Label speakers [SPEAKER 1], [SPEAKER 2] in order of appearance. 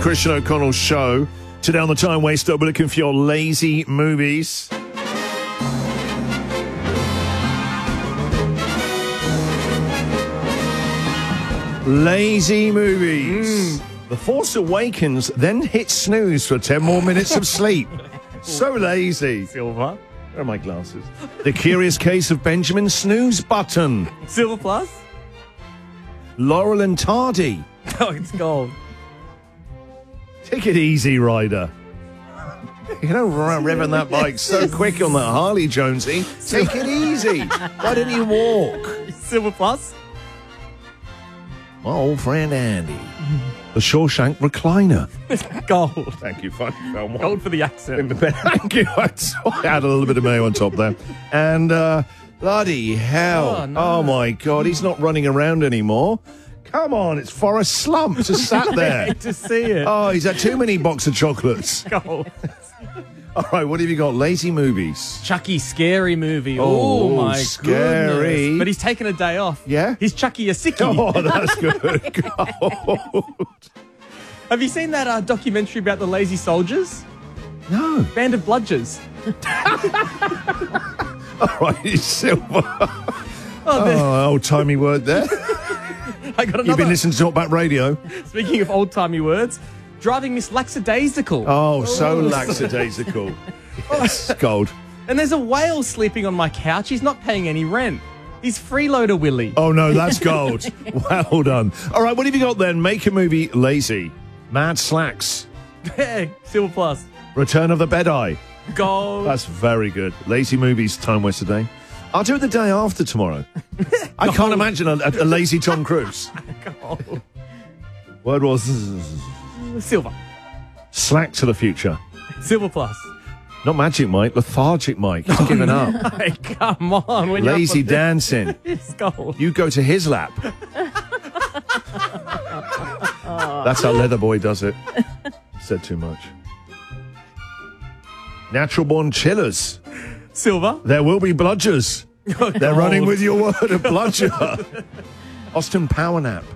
[SPEAKER 1] Christian O'Connell Show. Today on the Time Waster, we're looking for your lazy movies. Lazy movies. The Force Awakens then hit snooze for 10 more minutes of sleep. So lazy.
[SPEAKER 2] Silver.
[SPEAKER 1] Where are my glasses? The Curious Case of Benjamin Snooze Button.
[SPEAKER 2] Silver plus.
[SPEAKER 1] Laurel and Tardy.
[SPEAKER 2] Oh, it's gold.
[SPEAKER 1] Take it easy, Ryder. You know, revving that bike so quick on that Harley, Jonesy. Take it easy. Why don't you walk?
[SPEAKER 2] Silver plus.
[SPEAKER 1] My old friend Andy. The Shawshank Recliner.
[SPEAKER 2] Gold.
[SPEAKER 1] Thank you, funny film.
[SPEAKER 2] Gold for the accent.
[SPEAKER 1] Thank you. I had a little bit of mayo on top there. And bloody hell.
[SPEAKER 2] Oh, no.
[SPEAKER 1] Oh, my God. He's not running around anymore. Come on. It's Forrest Slump just sat there.
[SPEAKER 2] Hate to see it.
[SPEAKER 1] Oh, he's had too many box of chocolates.
[SPEAKER 2] Gold.
[SPEAKER 1] All right, what have you got? Lazy movies.
[SPEAKER 2] Chucky, scary movie.
[SPEAKER 1] Oh,
[SPEAKER 2] my
[SPEAKER 1] scary.
[SPEAKER 2] goodness. But he's taken a day off.
[SPEAKER 1] Yeah?
[SPEAKER 2] He's Chucky a sickie.
[SPEAKER 1] Oh, that's good. God.
[SPEAKER 2] Have you seen that documentary about the lazy soldiers?
[SPEAKER 1] No.
[SPEAKER 2] Band of Bludgers.
[SPEAKER 1] All right, Silver.
[SPEAKER 2] Oh,
[SPEAKER 1] Old-timey word there.
[SPEAKER 2] I got another.
[SPEAKER 1] You've been listening to Talkback Radio.
[SPEAKER 2] Speaking of old-timey words, driving Miss Lackadaisical.
[SPEAKER 1] Oh, so lackadaisical. Yes, gold.
[SPEAKER 2] And there's a whale sleeping on my couch. He's not paying any rent. He's freeloader Willie.
[SPEAKER 1] Oh, no, that's gold. Well done. All right, what have you got then? Make a movie lazy. Mad Slacks.
[SPEAKER 2] Silver plus.
[SPEAKER 1] Return of the Bedeye.
[SPEAKER 2] Gold.
[SPEAKER 1] That's very good. Lazy movies, Time Waster Day. I'll do it the day after tomorrow. I can't imagine a lazy Tom Cruise.
[SPEAKER 2] Gold.
[SPEAKER 1] Word was
[SPEAKER 2] Silver.
[SPEAKER 1] slack to the future.
[SPEAKER 2] Silver plus.
[SPEAKER 1] Not Magic Mike, Lethargic Mike. He's given up.
[SPEAKER 2] Hey, come on. When
[SPEAKER 1] Lazy
[SPEAKER 2] you're up
[SPEAKER 1] dancing.
[SPEAKER 2] It's gold.
[SPEAKER 1] You go to his lap. That's how Leatherboy does it. Said too much. Natural born chillers.
[SPEAKER 2] Silver.
[SPEAKER 1] There will be bludgers. They're running with your word of bludger. Austin Power Nap.